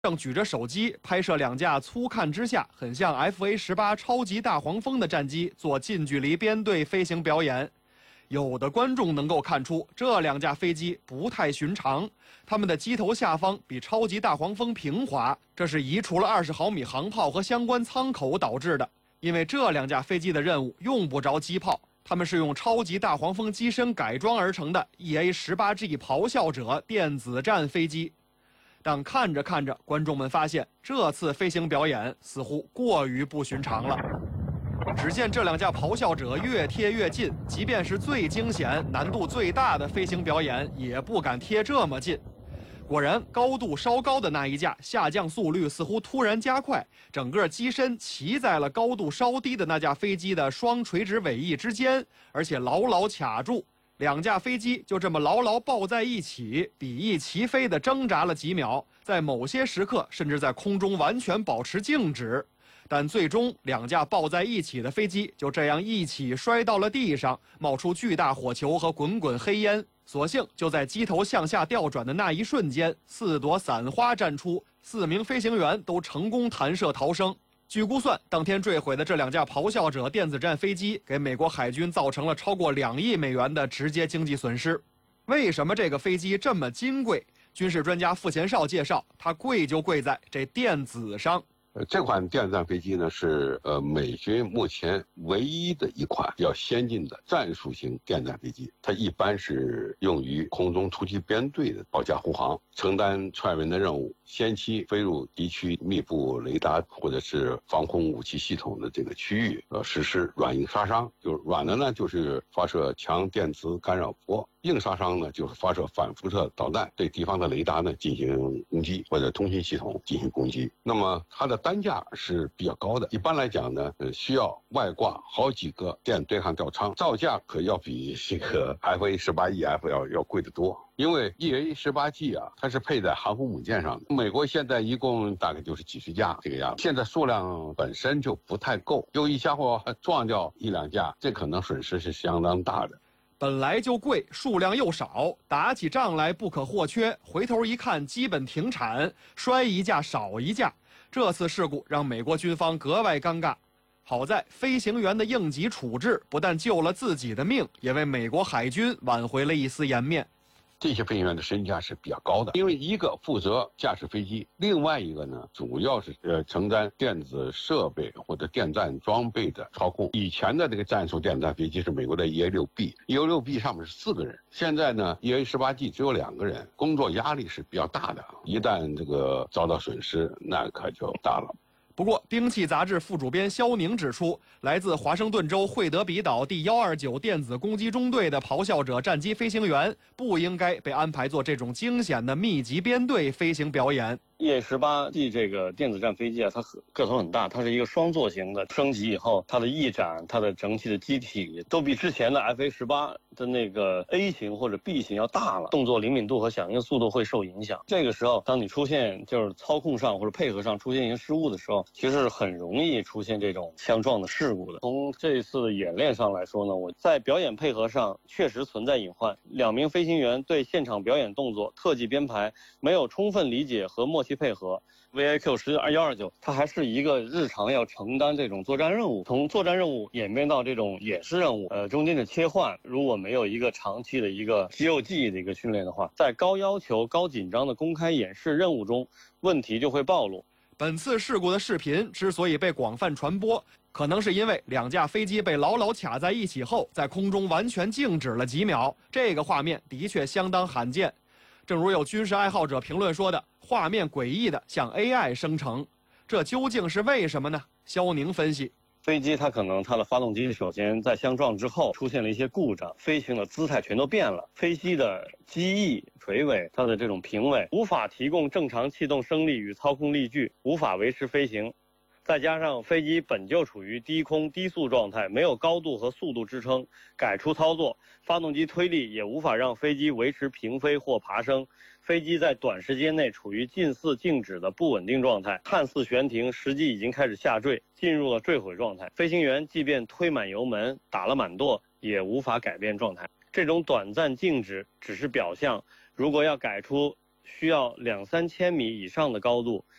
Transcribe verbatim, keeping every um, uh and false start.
正举着手机拍摄两架粗看之下很像 F A 十八 超级大黄蜂的战机做近距离编队飞行表演。有的观众能够看出这两架飞机不太寻常，它们的机头下方比超级大黄蜂平滑，这是移除了二十毫米航炮和相关舱口导致的。因为这两架飞机的任务用不着机炮，它们是用超级大黄蜂机身改装而成的 E A 十八 G 咆哮者电子战飞机。但看着看着，观众们发现这次飞行表演似乎过于不寻常了。只见这两架咆哮者越贴越近，即便是最惊险、难度最大的飞行表演，也不敢贴这么近。果然，高度稍高的那一架下降速率似乎突然加快，整个机身骑在了高度稍低的那架飞机的双垂直尾翼之间，而且牢牢卡住。两架飞机就这么牢牢抱在一起，比翼齐飞地挣扎了几秒，在某些时刻甚至在空中完全保持静止。但最终，两架抱在一起的飞机就这样一起摔到了地上，冒出巨大火球和滚滚黑烟。所幸就在机头向下调转的那一瞬间，四朵伞花绽出，四名飞行员都成功弹射逃生。据估算，当天坠毁的这两架咆哮者电子战飞机给美国海军造成了超过两亿美元的直接经济损失。为什么这个飞机这么金贵？军事专家傅前绍介绍，它贵就贵在这电子上。 呃，这款电子战飞机呢是呃美军目前唯一的一款比较先进的战术型电子战飞机。它一般是用于空中突击编队的保驾护航，承担踹人的任务，先期飞入敌区密布雷达或者是防空武器系统的这个区域，呃，实施软硬杀伤。就是软的呢，就是发射强电磁干扰波。硬杀伤呢，就是发射反辐射导弹，对敌方的雷达呢进行攻击，或者通信系统进行攻击。那么它的单价是比较高的，一般来讲呢，呃，需要外挂好几个电对抗吊舱，造价可要比这个 F A 十八 E F 要要贵得多。因为 E A 十八 G 啊，它是配在航空母舰上的。美国现在一共大概就是几十架这个样子，现在数量本身就不太够，有一家伙撞掉一两架，这可能损失是相当大的。 本来就贵，数量又少，打起仗来不可或缺。回头一看，基本停产，摔一架少一架。这次事故让美国军方格外尴尬。好在飞行员的应急处置不但救了自己的命，也为美国海军挽回了一丝颜面。 这些飞行员的身价是比较高的，因为一个负责驾驶飞机，另外一个呢，主要是呃承担电子设备或者电站装备的操控。以前的这个战术电子战飞机是美国的 E A 六 B，E A 六 B 上面是四个人，现在呢 E A 十八 G 只有两个人，工作压力是比较大的，一旦这个遭到损失，那可就大了。 不过，《兵器》杂志副主编肖宁指出，来自华盛顿州惠德比岛第一二九电子攻击中队的咆哮者战机飞行员不应该被安排做这种惊险的密集编队飞行表演。 E A 十八 G 这个电子战飞机啊，它个头很大，它是一个双座型的，升级以后，它的翼展、它的整体的机体都比之前的 F A 十八 的那个 A 型或者 B 型要大了，动作灵敏度和响应速度会受影响。这个时候，当你出现就是操控上或者配合上出现一些失误的时候，其实很容易出现这种相撞的事故的。从这一次的演练上来说呢，我在表演配合上确实存在隐患，两名飞行员对现场表演动作、特技编排没有充分理解和默契配合。V A Q 十二幺二九，它还是一个日常要承担这种作战任务，从作战任务演变到这种演示任务，呃，中间的切换，如果没有一个长期的一个肌肉记忆的一个训练的话，在高要求、高紧张的公开演示任务中，问题就会暴露。 本次事故的视频之所以被广泛传播，可能是因为两架飞机被牢牢卡在一起后，在空中完全静止了几秒，这个画面的确相当罕见。正如有军事爱好者评论说的，画面诡异的像 A I 生成，这究竟是为什么呢？肖宁分析， 飞机它可能它的发动机首先在相撞之后出现了一些故障，飞行的姿态全都变了，飞机的机翼、垂尾、它的这种平尾无法提供正常气动升力与操控力矩，无法维持飞行。再加上飞机本就处于低空低速状态，没有高度和速度支撑，改出操作，发动机推力也无法让飞机维持平飞或爬升，飞机在短时间内处于近似静止的不稳定状态，看似悬停，实际已经开始下坠，进入了坠毁状态。飞行员即便推满油门，打了满舵，也无法改变状态。这种短暂静止只是表象，如果要改出需要两三千米以上的高度